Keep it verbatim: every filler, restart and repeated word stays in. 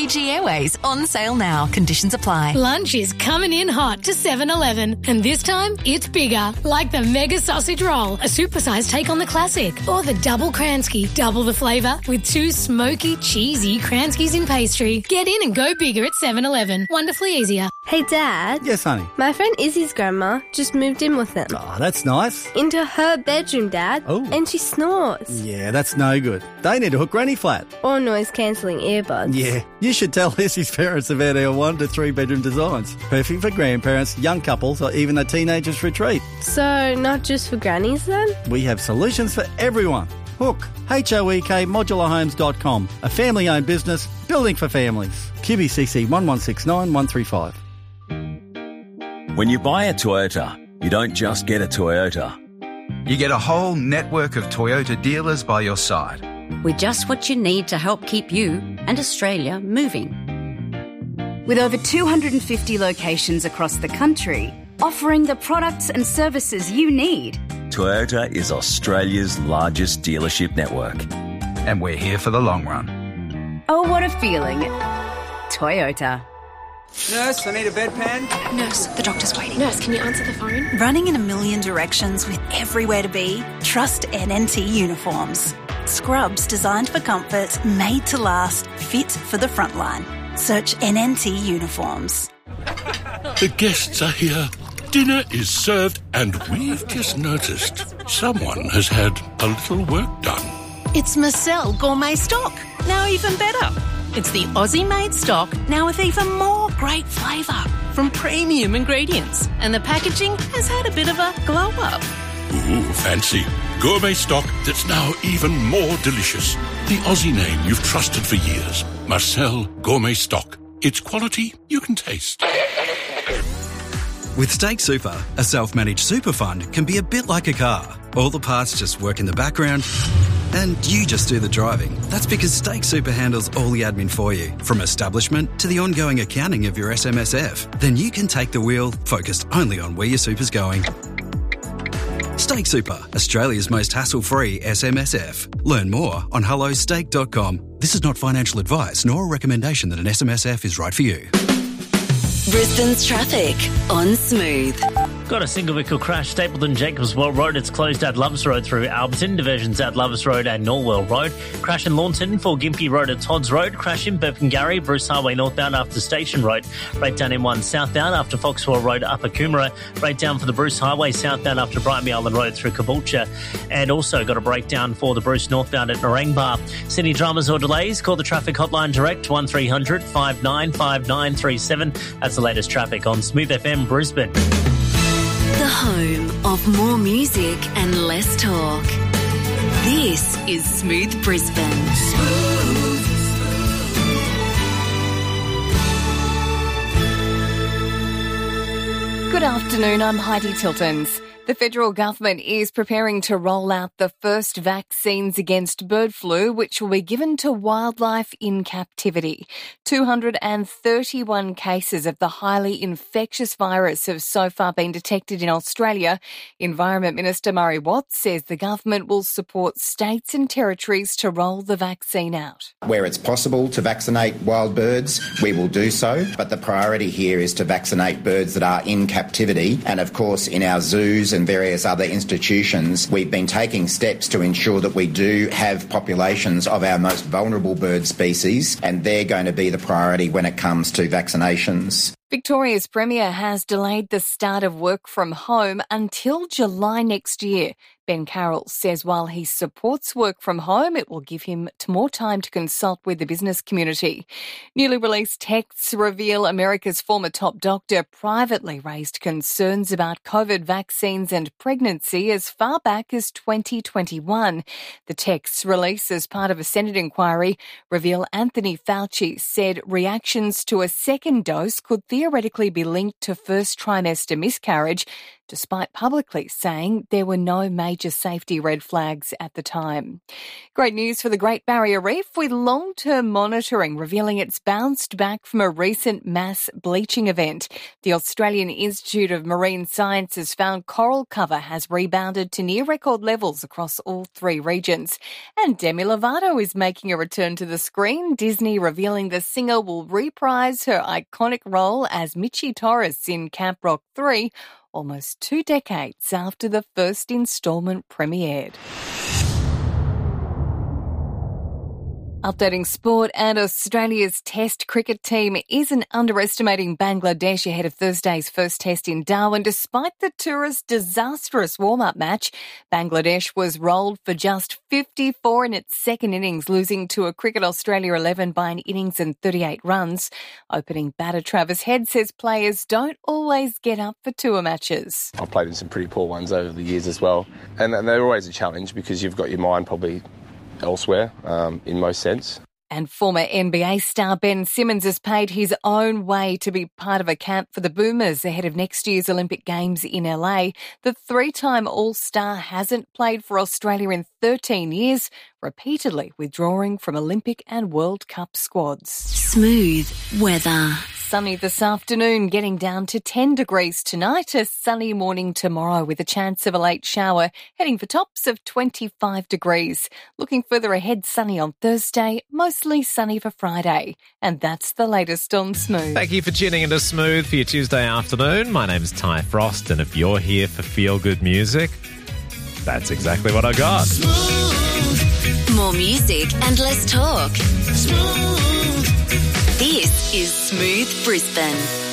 Fiji Airways on sale now. Conditions apply. Lunch is coming in hot to seven eleven, and this time it's bigger, like the Mega Sausage Roll, a supersized take on the classic, or the Double Kransky, double the flavour with two smoky, cheesy Kranskys in pastry. Get in and go bigger at seven eleven. Wonderfully easier. Hey, Dad. Yes, honey. My friend Izzy's grandma just moved in with them. Oh, that's nice. Into her bedroom, Dad. Oh. And she snores. Yeah, that's no good. They need to hook Granny flat. Or noise-cancelling earbuds. Yeah, you should tell Izzy's parents about our one to three bedroom designs. Perfect for grandparents, young couples, or even a teenager's retreat. So, not just for grannies then? We have solutions for everyone. Hook, H O E K modular homes dot com, a family-owned business building for families. Q B C C one one six nine one three five. When you buy a Toyota, you don't just get a Toyota. You get a whole network of Toyota dealers by your side. With just what you need to help keep you and Australia moving. With over two hundred fifty locations across the country, offering the products and services you need. Toyota is Australia's largest dealership network. And we're here for the long run. Oh, what a feeling. Toyota. Nurse, I need a bedpan. Nurse, the doctor's waiting. Nurse, can you answer the phone? Running in a million directions with everywhere to be? Trust N N T Uniforms. Scrubs designed for comfort, made to last, fit for the front line. Search N N T Uniforms. The guests are here. Dinner is served, and we've just noticed someone has had a little work done. It's Marcel Gourmet Stock, now even better. It's the Aussie-made stock, now with even more great flavour from premium ingredients. And the packaging has had a bit of a glow-up. Ooh, fancy. Gourmet stock that's now even more delicious. The Aussie name you've trusted for years. Marcel Gourmet Stock. It's quality you can taste. With Stake Super, a self-managed super fund can be a bit like a car. All the parts just work in the background and you just do the driving. That's because Stake Super handles all the admin for you, from establishment to the ongoing accounting of your S M S F. Then you can take the wheel, focused only on where your super's going. Stake Super, Australia's most hassle-free S M S F. Learn more on hello stake dot com. This is not financial advice nor a recommendation that an S M S F is right for you. Brisbane's traffic on Smooth. Got a single vehicle crash, Stapleton Jacobswell Road. It's closed at Loves Road through Alberton, diversions at Loves Road and Norwell Road. Crash in Lawnton for Gympie Road at Todd's Road. Crash in Burpengary, Bruce Highway northbound after Station Road. Breakdown M one southbound after Foxwell Road, Upper Coomera. Breakdown for the Bruce Highway southbound after Brightby Island Road through Caboolture. And also got a breakdown for the Bruce northbound at Narangba. Sydney dramas or delays, call the traffic hotline direct one three hundred five nine five nine three seven. That's the latest traffic on Smooth F M Brisbane. The home of more music and less talk. This is Smooth Brisbane. Smooth. Good afternoon, I'm Heidi Tiltons. The federal government is preparing to roll out the first vaccines against bird flu, which will be given to wildlife in captivity. two hundred thirty-one cases of the highly infectious virus have so far been detected in Australia. Environment Minister Murray Watts says the government will support states and territories to roll the vaccine out. Where it's possible to vaccinate wild birds, we will do so. But the priority here is to vaccinate birds that are in captivity. And of course, in our zoos and various other institutions, we've been taking steps to ensure that we do have populations of our most vulnerable bird species, and they're going to be the priority when it comes to vaccinations. Victoria's Premier has delayed the start of work from home until July next year. Ben Carroll says while he supports work from home, it will give him more time to consult with the business community. Newly released texts reveal America's former top doctor privately raised concerns about COVID vaccines and pregnancy as far back as twenty twenty-one. The texts released as part of a Senate inquiry reveal Anthony Fauci said reactions to a second dose could theoretically be linked to first trimester miscarriage, despite publicly saying there were no major major safety red flags at the time. Great news for the Great Barrier Reef, with long-term monitoring revealing it's bounced back from a recent mass bleaching event. The Australian Institute of Marine Sciences found coral cover has rebounded to near record levels across all three regions. And Demi Lovato is making a return to the screen, Disney revealing the singer will reprise her iconic role as Michi Torres in Camp Rock three, almost two decades after the first instalment premiered. Updating sport, and Australia's Test cricket team isn't underestimating Bangladesh ahead of Thursday's first test in Darwin. Despite the tourists' disastrous warm-up match, Bangladesh was rolled for just fifty-four in its second innings, losing to a Cricket Australia eleven by an innings and thirty-eight runs. Opening batter Travis Head says players don't always get up for tour matches. I've played in some pretty poor ones over the years as well, and, and they're always a challenge because you've got your mind probably elsewhere, um, in most sense. And former N B A star Ben Simmons has paid his own way to be part of a camp for the Boomers ahead of next year's Olympic Games in L A. The three-time All-Star hasn't played for Australia in thirteen years, repeatedly withdrawing from Olympic and World Cup squads. Smooth weather. Sunny this afternoon, getting down to ten degrees tonight. A sunny morning tomorrow with a chance of a late shower, heading for tops of twenty-five degrees. Looking further ahead, sunny on Thursday, mostly sunny for Friday. And that's the latest on Smooth. Thank you for tuning into Smooth for your Tuesday afternoon. My name's Ty Frost, and if you're here for feel-good music, that's exactly what I got. Smooth. More music and less talk. Smooth. This is Smooth Brisbane.